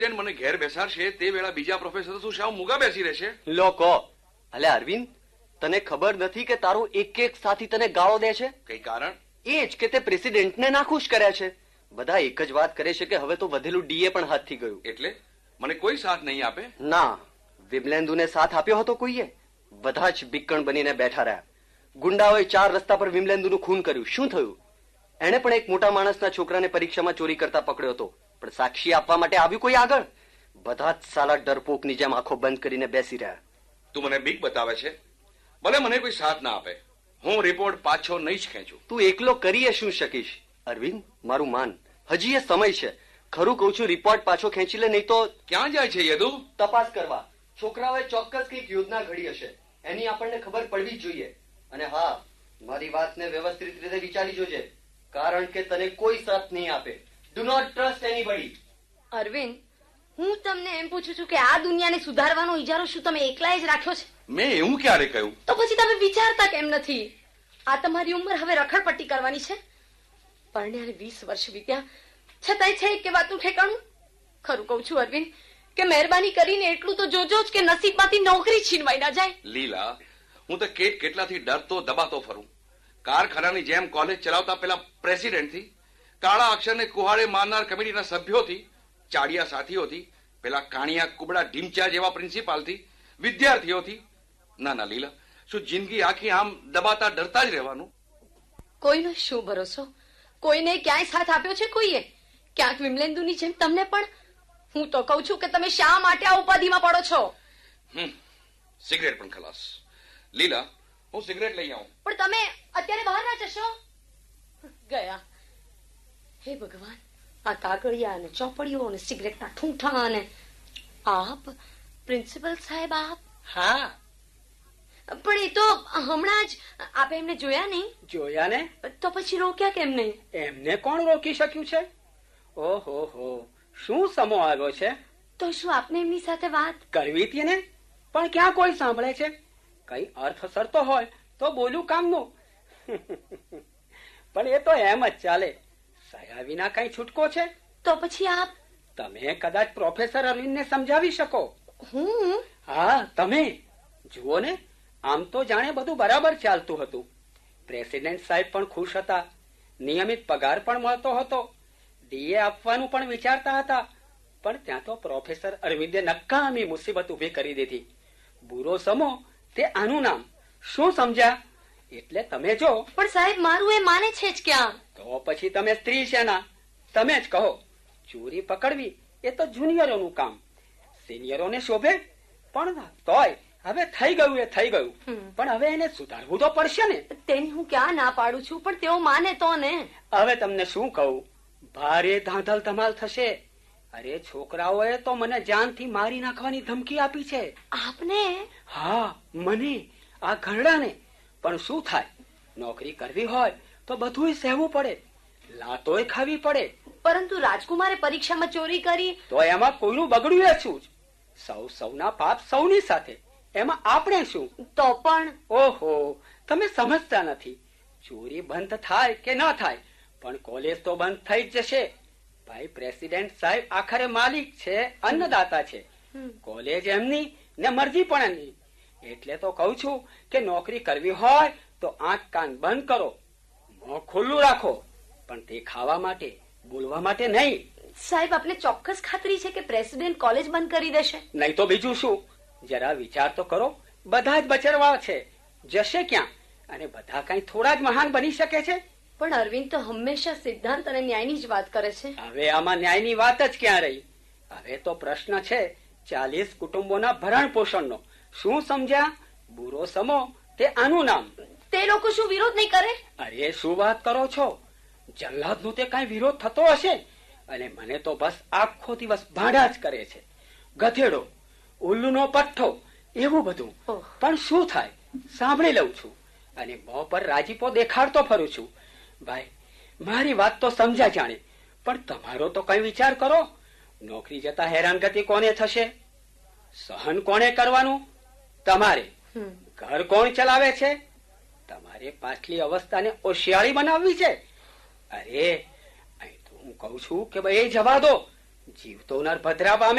મને ઘેર બેસાડશે તે વેળા બીજા પ્રોફેસર શું સાવ મૂગા બેસી રહેશે? લોકો અલે અરવિંદ, તને ખબર નથી કે તારો એક એક સાથી તને ગાળો દે છે? કઈ કારણ? એ જ કે તે પ્રેસિડેન્ટને નાખુશ કર્યા છે. બધા એક જ વાત કરે છે કે હવે તો વધેલું ડીએ પણ હાથથી ગયું. એટલે મને કોઈ સાથ નહીં આપે? ના, વિમલેન્દુને સાથ આપ્યો હતો કોઈએ? બધા જ બીકણ બનીને બેઠા રહ્યા. ગુંડાઓએ 4 રસ્તા પર વિમલેન્દુનું ખૂન કર્યું. શું થયું? એણે પણ એક મોટા માણસના છોકરાને પરીક્ષામાં ચોરી કરતા પકડ્યો હતો, પણ સાક્ષી આપવા માટે આવ્યું કોઈ આગળ? બધા જ સાલા ડરપોકની જેમ આંખો બંધ કરીને બેસી રહ્યા. તું મને બીક બતાવે છે? ભલે મને કોઈ સાથ ના આપે, હું રિપોર્ટ પાછો નહીં જ ખેંચું. તું એકલો કરીએ શું શકીશ? અરવિંદ, મારું માન, હજી એ સમય છે. ખરું કહું છું, રિપોર્ટ પાછો ખેંચી લે, નહીં તો... ક્યાં જાય છે યદુ? તપાસ કરવા. છોકરાઓએ ચોક્કસ કંઈક યોજના ઘડી હશે, એની આપણને ખબર પડવી જ જોઈએ. અને હા, મારી વાતને વ્યવસ્થિત રીતે વિચારી જોજે, કારણ કે તને કોઈ સાથ નહીં આપે. Do not trust anybody. Arvind, હું તમને એમ પૂછું છું કે આ દુનિયાને સુધારવાનો ઈજારો શું તમે એકલાએ જ રાખ્યો છે? મેં એવું ક્યારે કહ્યું? તો પછી તમે વિચારતા કેમ નથી? આ તમારી ઉંમર હવે રખડપટ્ટી કરવાની છે. પરણ્યાને 20 વર્ષ વીત્યા, છતાંય છે કે વાતનું ઠેકાણું? ખરું કહું છું અરવિંદ, કે મહેરબાની કરીને એટલું તો જોજો જ કે નસીબમાંથી નોકરી છીનવાઈ ના જાય. લીલા, હું તો કેટલાથી ડરતો દબાતો ફરું. કારખાનાની જેમ કોલેજ ચલાવતા પેલા પ્રેસિડેન્ટથી, કાળા અક્ષરને કુહાડે મારનાર કમિટીના સભ્યોથી, ચાડિયા સાથીઓથી, પેલા કાણિયા કુબડા ઢીમચા જેવા પ્રિન્સિપાલથી, વિદ્યાર્થીઓથી. ના ના લીલા, શું જિંદગી આખી આમ દબાતા ડરતા જ રહેવાનું? કોઈનો શું ભરોસો? કોઈને ક્યાંય સાથ આપ્યો છે કોઈએ? ક્યાંક વિમલેન્દુની જેમ તમને પણ? હું તો કઉ છું કે તમે શા માટે આ ઉપાધિમાં પડો છો? સિગરેટ પણ ખલાસ. લીલા, હું સિગરેટ લઈ આવું. પણ તમે અત્યારે બહાર ના જશો? ગયા. હે ભગવાન, આ કાગળિયા અને ચોપડીઓ અને સિગરેટના ઠૂંઠા અને... આપ પ્રિન્સિપલ સાહેબ? આપ? હા. પણ એ તો હમણાં જ આપે એમને જોયા નહીં. જોયા ને? તો પછી રોક્યા કેમ નહીં? એમને કોણ રોકી શક્યું છે? ઓહો હો, શું સમો આવ્યો છે? તો શું આપને એમની સાથે વાત કરવી હતી ને? પણ ક્યાં કોઈ સાંભળે છે? કઈ અર્થ સરતો હોય તો બોલું કામનું. પણ એ તો એમ જ ચાલે. સયા વિના કઈ છૂટકો છે? તો પછી આપ... તમે કદાચ પ્રોફેસર અરવિંદને સમજાવી શકો. હું? હા, તમે. જુઓ ને, આમ તો જાણે બધું બરાબર ચાલતું હતું. પ્રેસિડેન્ટ સાહેબ પણ ખુશ હતા, નિયમિત પગાર પણ મળતો હતો, ડીએ આપવાનું પણ વિચારતા હતા. પણ ત્યાં તો પ્રોફેસર અરવિંદે નકામી મુસીબત ઉભી કરી દીધી. બુરો સમો તે આનું નામ. શું સમજ્યા? એટલે તમે જો... પણ સાહેબ, મારું એ માને છે જ ક્યાં? તો પછી તમે સ્ત્રી છે ના, તમે જ કહો. ચોરી પકડવી એ તો જુનિયરોનું કામ, સિનિયરોને શોભે. પણ તોય હવે થઈ ગયું એ થઈ ગયું. પણ હવે એને સુધારવું તો પડશે ને. તેની હું ક્યાં ના પાડું છું, પણ તેઓ માને તો ને. હવે તમને શું કહું, ભારે ધાંધલ ધમાલ થશે. અરે, છોકરાઓએ તો મને જાનથી મારી નાખવાની ધમકી આપી છે. આપને? હા, મને, આ ઘરડાને. પણ શું થાય, નોકરી કરવી હોય તો બધું સહેવું પડે, લાતોય ખાવી પડે. પરંતુ રાજકુમારે પરીક્ષામાં ચોરી કરી તો એમાં કોઈનું બગડ્યું શું જ? સૌના પાપ સૌની સાથે, એમાં આપણે શું? તો પણ... ઓહો, તમે સમજતા નથી. ચોરી બંધ થાય કે ન થાય, પણ કોલેજ તો બંધ થઈ જ જશે. ભાઈ, પ્રેસિડેન્ટ સાહેબ આખરે માલિક છે, અન્નદાતા છે. કોલેજ એમની ને મરજી પણ એમની. એટલે તો કઉ છું કે નોકરી કરવી હોય તો આંખ કાન બંધ કરો, મોં ખુલ્લું રાખો, પણ તે ખાવા માટે, બોલવા માટે નહીં. સાહેબ, આપને ચોક્કસ ખાતરી છે કે પ્રેસિડેન્ટ કોલેજ બંધ કરી દેશે? નહીં તો બીજું શું? જરા વિચાર તો કરો. બધા જ બચરવા છે, જશે ક્યાં? અને બધા કઈ થોડા જ મહાન બની શકે છે? પણ અરવિંદ તો હંમેશા સિદ્ધાંત અને ન્યાયની જ વાત કરે છે. હવે આમાં ન્યાયની વાત જ ક્યાં રહી? હવે તો પ્રશ્ન છે 40 કુટુંબોના ભરણ પોષણનો. શું સમજ્યા? બુરો સમો તે આનું નામ. તે લોકો શું વિરોધ નહીં કરે? અરે, શું વાત કરો છો? જલ્લાદનો તે કઈ વિરોધ થતો હશે? અને મને તો બસ આખો દિવસ ભાડા જ કરે છે. ગધેડો, ઉલ્લુનો પઠ્ઠો, એવું બધું. પણ શું થાય, સાંભળી લઉં છું અને મોં પર રાજીપો દેખાડતો ફરું છું. ભાઈ, મારી વાત તો સમજા જાણે, પણ તમારો તો કઈ વિચાર કરો. નોકરી જતા હેરાનગતિ કોને થશે? સહન કોને કરવાનું? તમારે. ઘર કોણ ચલાવે છે? તમારે પાછલી અવસ્થાને ઓશિયાળી બનાવવી છે. અરે, અહીં તો હું કઉ છું કે ભાઈ જવા દો. જીવ તો નરભદ્રા પામે